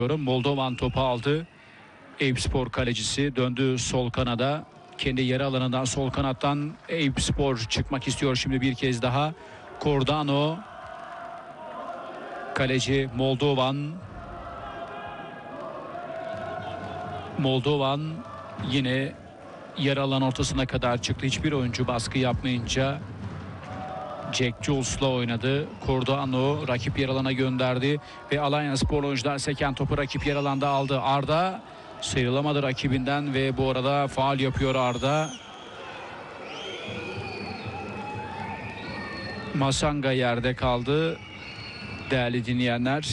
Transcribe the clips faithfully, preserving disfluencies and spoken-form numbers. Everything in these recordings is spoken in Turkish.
Moldovan topu aldı. Eyüpspor kalecisi döndü sol kanada. Kendi yarı alanından sol kanattan Eyüpspor çıkmak istiyor şimdi bir kez daha. Cordano. Kaleci Moldovan. Moldovan yine yarı alan ortasına kadar çıktı. Hiçbir oyuncu baskı yapmayınca Jack Jules'la oynadı. Cordano rakip yer alana gönderdi ve Alanyaspor oyuncular seken topu rakip yer alanda aldı. Arda sıyrılamadı rakibinden ve bu arada faul yapıyor Arda. Masanga yerde kaldı. Değerli dinleyenler,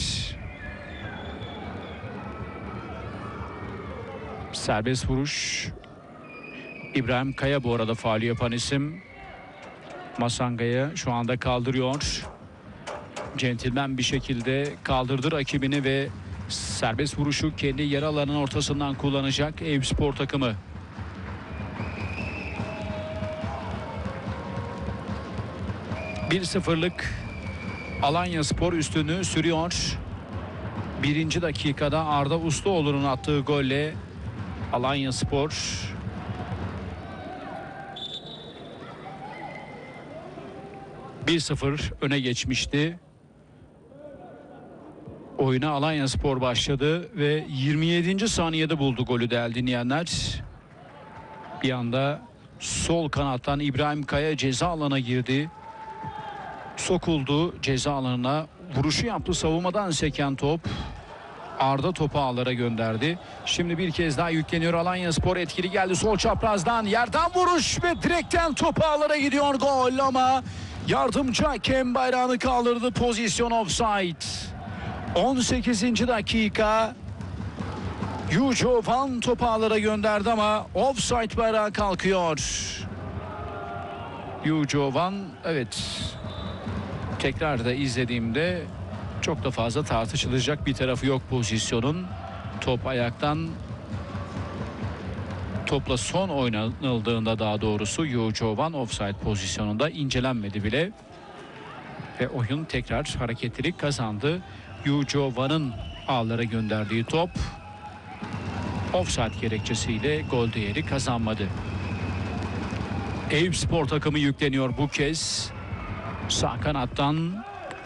serbest vuruş. İbrahim Kaya bu arada faul yapan isim. Masanga'yı şu anda kaldırıyor. Centilmen bir şekilde kaldırdı rakibini ve serbest vuruşu kendi yarı alanının ortasından kullanacak Eyüpspor takımı. bir sıfırlık Alanyaspor üstünlüğü sürüyor. Birinci dakikada Arda Usluoğlu'nun attığı golle Alanyaspor bir sıfır öne geçmişti. Oyuna Alanyaspor başladı ve yirmi yedinci saniyede buldu golü değerli dinleyenler. Bir anda sol kanattan İbrahim Kaya ceza alanına girdi. Sokuldu ceza alanına. Vuruşu yaptı, savunmadan seken top. Arda topu ağlara gönderdi. Şimdi bir kez daha yükleniyor Alanyaspor, etkili geldi sol çaprazdan. Yerden vuruş ve direkten topu ağlara gidiyor, gol ama yardımcı hakem bayrağını kaldırdı, pozisyon offside. on sekizinci dakika. Yujo Van topu ağlara gönderdi ama offside bayrağı kalkıyor. Yujo Van, evet, tekrar da izlediğimde çok da fazla tartışılacak bir tarafı yok pozisyonun. Top ayaktan, topla son oynanıldığında daha doğrusu Yujo Van offside pozisyonunda incelenmedi bile. Ve oyun tekrar hareketlilik kazandı. Yujo Van'ın ağlara gönderdiği top offside gerekçesiyle gol değeri kazanmadı. Eyüpspor takımı yükleniyor bu kez. Sağ kanattan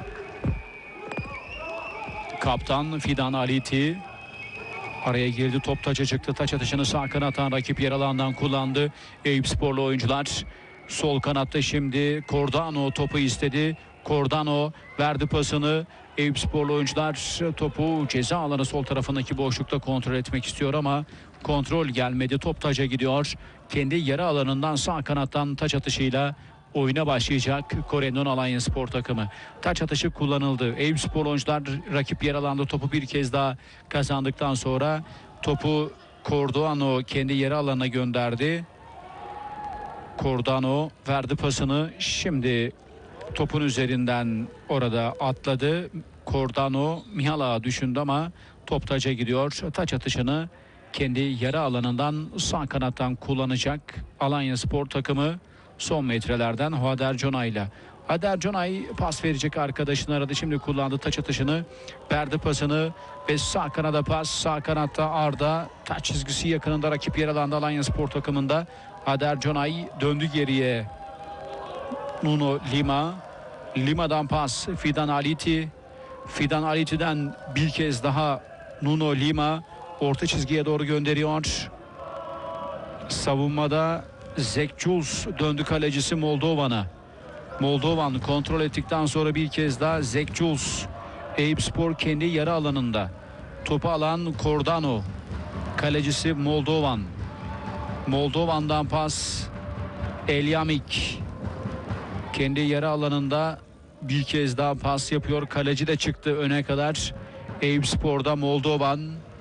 kaptan Fidan Aliti araya girdi, top taça çıktı. Taç atışını sağ kanattan rakip yer alandan kullandı Eyüpsporlu oyuncular. Sol kanatta şimdi Cordano topu istedi. Cordano verdi pasını. Eyüpsporlu oyuncular topu ceza alanı sol tarafındaki boşlukta kontrol etmek istiyor ama kontrol gelmedi. Top taca gidiyor. Kendi yarı alanından sağ kanattan taç atışıyla oyuna başlayacak Kore'nin Alanyaspor takımı. Taç atışı kullanıldı. Eyüpspor oyuncular rakip yer alanda topu bir kez daha kazandıktan sonra topu Cordano kendi yarı alanına gönderdi. Cordano verdi pasını. Şimdi topun üzerinden orada atladı. Cordano Mihal'a düşündü ama top taça gidiyor. Taç atışını kendi yarı alanından sağ kanattan kullanacak Alanyaspor takımı. Son metrelerden Huader Conay'la. Huader Conay pas verecek arkadaşını aradı. Şimdi kullandı taç atışını. Verdi pasını ve sağ kanada pas. Sağ kanatta Arda. Taç çizgisi yakınında rakip yer alanda Alanyaspor takımında. Huader Conay döndü geriye. Nuno Lima. Lima'dan pas Fidan Aliti. Fidan Aliti'den bir kez daha Nuno Lima. Orta çizgiye doğru gönderiyor. Savunmada Jack Jules döndü kalecisi Moldovan'a. Moldovan kontrol ettikten sonra bir kez daha Jack Jules. Eyüpspor kendi yarı alanında. Topu alan Cordano. Kalecisi Moldovan. Moldovan'dan pas Elyamik. Kendi yarı alanında bir kez daha pas yapıyor. Kaleci de çıktı öne kadar. Eyüpspor'da Moldovan.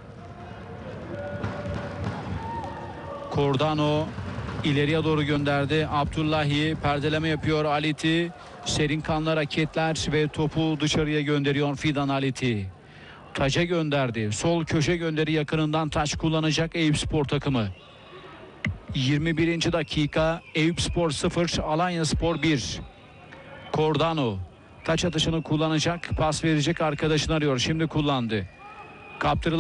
Cordano ileriye doğru gönderdi. Abdullahi perdeleme yapıyor. Aliti serin kanlı hareketler ve topu dışarıya gönderiyor Fidan Aliti. Taca gönderdi. Sol köşe gönderi yakınından taç kullanacak Eyüpspor takımı. yirmi birinci dakika. Eyüpspor sıfır, Alanyaspor bir. Cordano taç atışını kullanacak. Pas verecek arkadaşını arıyor. Şimdi kullandı. Kaptırılan